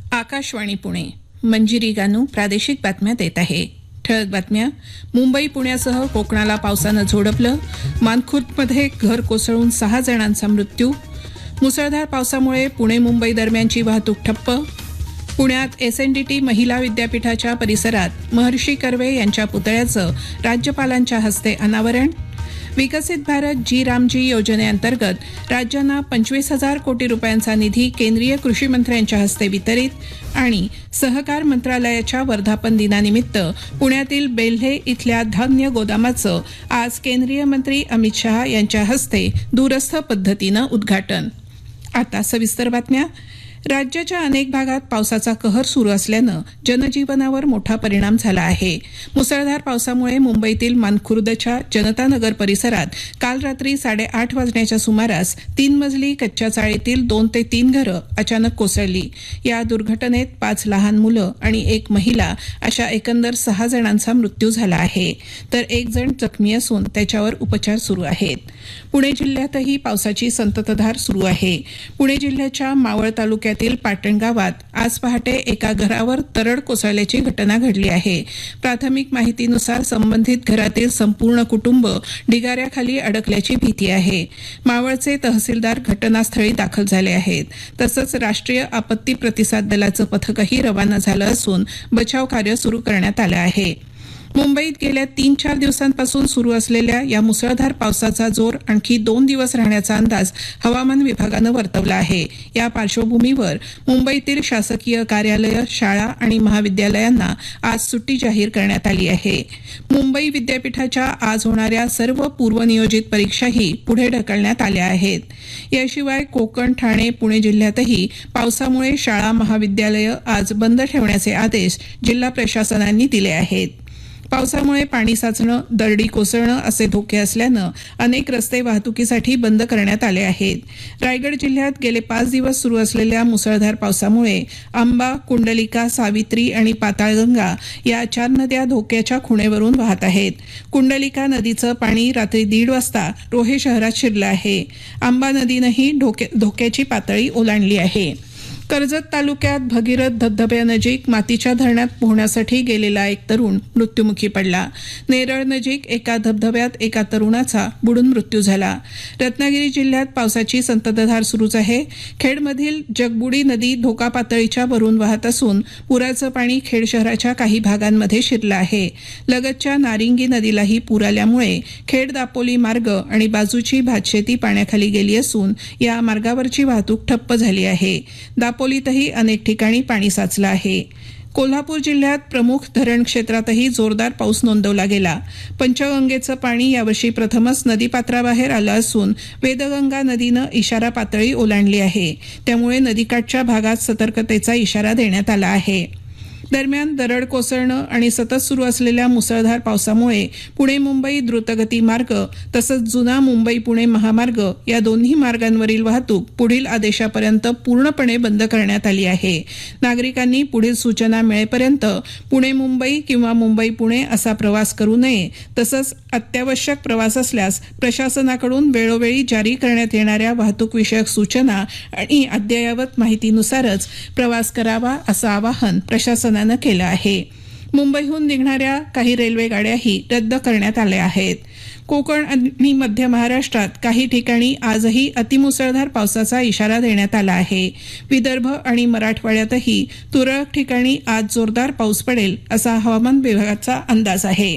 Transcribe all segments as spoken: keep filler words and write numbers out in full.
आकाशवाणी पुणे. मंजिरी गानू प्रादेशिक बातम्या देत आहे. ठळक बातम्या. मुंबई पुण्यासह कोकणाला पावसानं झोडपलं. मानखुर्दमध्ये घर कोसळून सहा जणांचा मृत्यू. मुसळधार पावसामुळे पुणे मुंबई दरम्यानची वाहतूक ठप्प. पुण्यात एस एन डी टी महिला विद्यापीठाच्या परिसरात महर्षी कर्वे यांच्या पुतळ्याचं राज्यपालांच्या हस्ते अनावरण. विकसित भारत जी रामजी योजनेअंतर्गत राज्यांना पंचवीस हजार कोटी रुपयांचा निधी केंद्रीय कृषी मंत्र्यांच्या हस्ते वितरित. आणि सहकार मंत्रालयाच्या वर्धापन दिनानिमित्त पुण्यातील बेल्हे इथल्या धान्य गोदामाचं आज केंद्रीय मंत्री अमित शहा यांच्या हस्ते दूरस्थ पद्धतीनं उद्घाटन. आता सविस्तर बातम्या. राज्याच्या अनेक भागात पावसाचा कहर सुरू असल्यानं जनजीवनावर मोठा परिणाम झाला आहे. मुसळधार पावसामुळे मुंबईतील मानखुर्दच्या जनता नगर परिसरात काल रात्री साडेआठ वाजण्याच्या सुमारास तीन मजली कच्च्या चाळीतील दोन ते तीन घरं अचानक कोसळली. या दुर्घटनेत पाच लहान मुलं आणि एक महिला अशा एकंदर सहा जणांचा मृत्यू झाला आहे, तर एक जण जखमी असून त्याच्यावर उपचार सुरू आहेत. पुणे जिल्ह्यातही पावसाची संततधार सुरू आहे. पुणे जिल्ह्याच्या मावळ तालुक्यात पाटण गावात आज पहाटे एका घरावर दरड कोसळल्याची घटना घडली आहे. प्राथमिक माहितीनुसार संबंधित घरातील संपूर्ण कुटुंब ढिगाऱ्याखाली अडकल्याची भीती आहे. मावळचे तहसीलदार घटनास्थळी दाखल झाले आहेत. तसंच राष्ट्रीय आपत्ती प्रतिसाद दलाचं पथकही रवाना झालं असून बचाव कार्य सुरू करण्यात आलं आहे. मुंबईत गेल्या तीन चार दिवसांपासून सुरू असलेल्या या मुसळधार पावसाचा जोर आणखी दोन दिवस राहण्याचा अंदाज हवामान विभागानं वर्तवला आहे. या पार्श्वभूमीवर मुंबईतील शासकीय कार्यालयं, शाळा आणि महाविद्यालयांना आज सुट्टी जाहीर करण्यात आली आहे. मुंबई विद्यापीठाच्या आज होणाऱ्या सर्व पूर्वनियोजित परीक्षाही पुढे ढकलण्यात आल्या आहेत. याशिवाय कोकण, ठाणे, पुणे जिल्ह्यातही पावसामुळे शाळा, महाविद्यालयं आज बंद ठेवण्याचे आदेश जिल्हा प्रशासनांनी दिले आहेत. पावसामुळे पाणी साचणं, दरडी कोसळणं असे धोके असल्यानं अनेक रस्ते वाहतुकीसाठी बंद करण्यात आले आहेत. रायगड जिल्ह्यात गेले पाच दिवस सुरू असलेल्या मुसळधार पावसामुळे आंबा, कुंडलिका, सावित्री आणि पाताळगंगा या चार नद्या धोक्याच्या खुणेवरून वाहत आहेत. कुंडलिका नदीचं पाणी रात्री दीड वाजता रोहे शहरात शिरलं आहे. आंबा नदीनंही धोक्याची पातळी ओलांडली आहे. कर्जत तालुक्यात भगीरथ धबधब्यानजीक मातीच्या धरणात पोहण्यासाठी गेलेला एक तरुण मृत्युमुखी पडला. नेरळ नजीक एका धबधब्यात एका तरुणाचा बुडून मृत्यू झाला. रत्नागिरी जिल्ह्यात पावसाची संततधार सुरूच आहे. खेडमधील जगबुडी नदी धोका पातळीच्या वरून वाहत असून पुराचं पाणी खेड शहराच्या काही भागांमध्ये शिरलं आहे. लगतच्या नारिंगी नदीलाही पूर आल्यामुळे खेड दापोली मार्ग आणि बाजूची भातशेती पाण्याखाली गेली असून या मार्गावरची वाहतूक ठप्प झाली आहे. दापोलीतही अनेक ठिकाणी पाणी साचलं आहे. कोल्हापूर जिल्ह्यात प्रमुख धरण क्षेत्रातही जोरदार पाऊस नोंदवला गेला. पंचगंगेचं पाणी यावर्षी प्रथमच नदीपात्राबाहेर आलं असून वेदगंगा नदीनं इशारा पातळी ओलांडली आहे. त्यामुळे नदीकाठच्या भागात सतर्कतेचा इशारा देण्यात आला आहे. दरम्यान दरड कोसळणं आणि सतत सुरू असलेल्या मुसळधार पावसामुळे पुणे मुंबई द्रुतगती मार्ग तसंच जुना मुंबई पुणे महामार्ग या दोन्ही मार्गांवरील वाहतूक पुढील आदेशापर्यंत पूर्णपणे बंद करण्यात आली आहे. नागरिकांनी पुढील सूचना मिळेपर्यंत पुणे मुंबई किंवा मुंबई पुणे असा प्रवास करू नये. तसंच अत्यावश्यक प्रवास असल्यास प्रशासनाकडून वेळोवेळी जारी करण्यात येणाऱ्या वाहतूकविषयक सूचना आणि अद्ययावत माहितीनुसारच प्रवास करावा असं आवाहन प्रशासनानं केलं आहे. मुंबईहून निघणाऱ्या काही रेल्वे गाड्याही रद्द करण्यात आल्या आहेत. कोकण आणि मध्य महाराष्ट्रात काही ठिकाणी आजही अतिमुसळधार पावसाचा इशारा देण्यात आला आहे. विदर्भ आणि मराठवाड्यातही तुरळक ठिकाणी आज जोरदार पाऊस पडेल असा हवामान विभागाचा अंदाज आहे.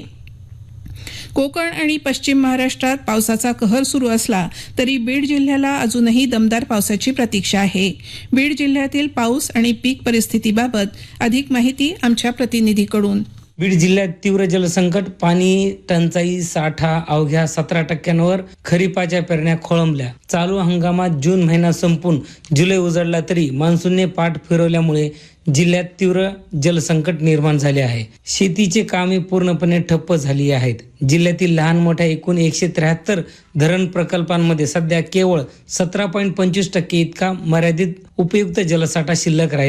कोकण आणि पश्चिम महाराष्ट्रात पावसाचा कहर सुरू असला तरी बीड जिल्ह्याला अजूनही दमदार पावसाची प्रतीक्षा आहे. बीड जिल्ह्यातील पाऊस आणि पीक परिस्थितीबाबत अधिक माहिती आमच्या प्रतिनिधीकडून. बीड जिल्ह्यात तीव्र जलसंकट, पाणी टंचाई, साठा अवघ्या सतरा टक्क्यांवर खरीपाच्या पेरण्या खोळंबल्या. चालू हंगामात जून महिना संपून जुलै उजळला तरी मान्सूनने पाठ फिरवल्यामुळे जिल्ह्यात तीव्र जलसंकट निर्माण झाले आहे. शेतीचे कामे पूर्णपणे ठप्प झाली आहेत. जिल्ह्यातील लहान मोठ्या एकूण एकशे त्र्याहत्तर धरण प्रकल्पांमध्ये सध्या केवळ सतरा पॉईंट पंचवीस टक्के इतका मर्यादित उपयुक्त जलसाठा शिल्लक राहिला